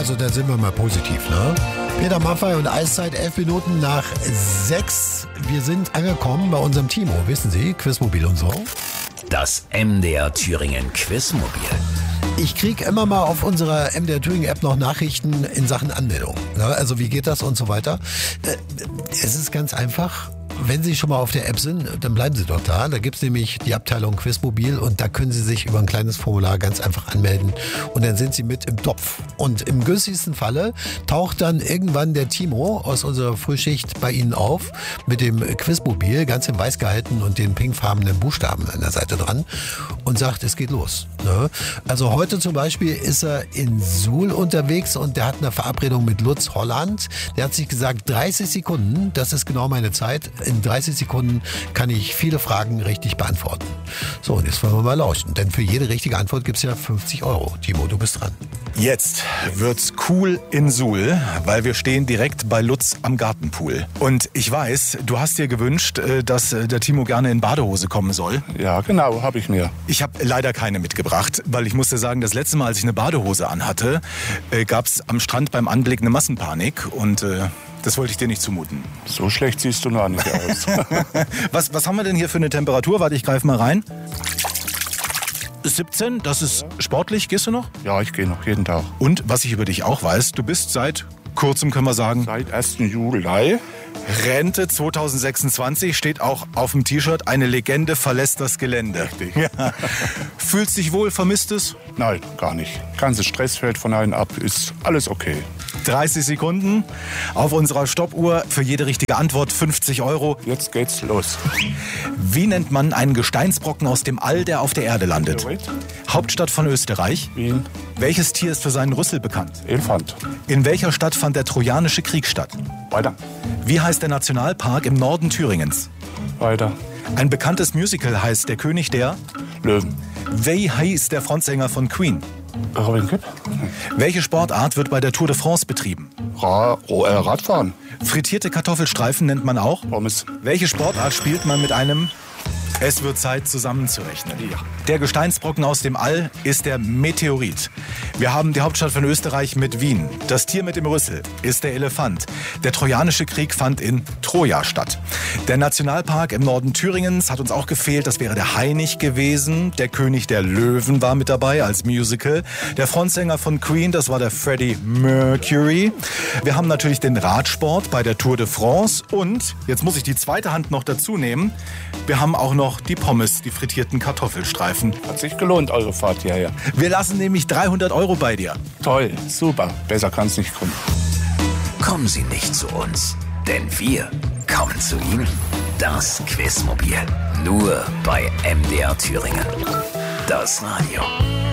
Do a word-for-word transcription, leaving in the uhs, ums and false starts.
Also da sind wir mal positiv, ne? Peter Maffay und Eiszeit, elf Minuten nach sechs. Wir sind angekommen bei unserem Timo, wissen Sie, Quizmobil und so. Das M D R Thüringen Quizmobil. Ich kriege immer mal auf unserer M D R Thüringen App noch Nachrichten in Sachen Anmeldung. Ne? Also wie geht das und so weiter. Es ist ganz einfach. Wenn Sie schon mal auf der App sind, dann bleiben Sie doch da. Da gibt es nämlich die Abteilung Quizmobil und da können Sie sich über ein kleines Formular ganz einfach anmelden und dann sind Sie mit im Topf. Und im günstigsten Falle taucht dann irgendwann der Timo aus unserer Frühschicht bei Ihnen auf mit dem Quizmobil, ganz in weiß gehalten und den pinkfarbenen Buchstaben an der Seite dran und sagt, es geht los. Ne? Also heute zum Beispiel ist er in Suhl unterwegs und der hat eine Verabredung mit Lutz Holland. Der hat sich gesagt, dreißig Sekunden, das ist genau meine Zeit. In dreißig Sekunden kann ich viele Fragen richtig beantworten. So, und jetzt wollen wir mal lauschen. Denn für jede richtige Antwort gibt es ja fünfzig Euro. Timo, du bist dran. Jetzt wird's cool in Suhl, weil wir stehen direkt bei Lutz am Gartenpool. Und ich weiß, du hast dir gewünscht, dass der Timo gerne in Badehose kommen soll. Ja, genau, habe ich mir. Ich habe leider keine mitgebracht, weil ich musste sagen, das letzte Mal, als ich eine Badehose anhatte, gab's am Strand beim Anblick eine Massenpanik und äh, das wollte ich dir nicht zumuten. So schlecht siehst du noch nicht aus. was, was haben wir denn hier für eine Temperatur? Warte, ich greife mal rein. siebzehn, das ist sportlich. Gehst du noch? Ja, ich gehe noch jeden Tag. Und was ich über dich auch weiß, du bist seit kurzem, können wir sagen, seit ersten Juli. Rente zwanzig sechsundzwanzig steht auch auf dem T-Shirt. Eine Legende verlässt das Gelände. Richtig. Ja. Fühlst dich wohl, vermisst es? Nein, gar nicht. Ganzes Stress fällt von einem ab, ist alles okay. dreißig Sekunden auf unserer Stoppuhr. Für jede richtige Antwort fünfzig Euro. Jetzt geht's los. Wie nennt man einen Gesteinsbrocken aus dem All, der auf der Erde landet? Wait. Hauptstadt von Österreich? Wien. Welches Tier ist für seinen Rüssel bekannt? Elefant. In welcher Stadt fand der Trojanische Krieg statt? Weiter. Wie heißt der Nationalpark im Norden Thüringens? Weiter. Ein bekanntes Musical heißt Der König der Löwen. Wie heißt der Frontsänger von Queen? Robin Kipp. Welche Sportart wird bei der Tour de France betrieben? Ra Ro äh, Radfahren. Frittierte Kartoffelstreifen nennt man auch. Pommes. Welche Sportart spielt man mit einem... Es wird Zeit, zusammenzurechnen. Ja. Der Gesteinsbrocken aus dem All ist der Meteorit. Wir haben die Hauptstadt von Österreich mit Wien. Das Tier mit dem Rüssel ist der Elefant. Der Trojanische Krieg fand in Troja statt. Der Nationalpark im Norden Thüringens hat uns auch gefehlt. Das wäre der Hainich gewesen. Der König der Löwen war mit dabei als Musical. Der Frontsänger von Queen, das war der Freddie Mercury. Wir haben natürlich den Radsport bei der Tour de France. Und, jetzt muss ich die zweite Hand noch dazu nehmen, wir haben auch noch die Pommes, die frittierten Kartoffelstreifen. Hat sich gelohnt, eure Fahrt hierher. Wir lassen nämlich dreihundert Euro bei dir. Toll, super. Besser kann's nicht kommen. Kommen Sie nicht zu uns, denn wir kommen zu Ihnen. Das Quizmobil. Nur bei M D R Thüringen. Das Radio.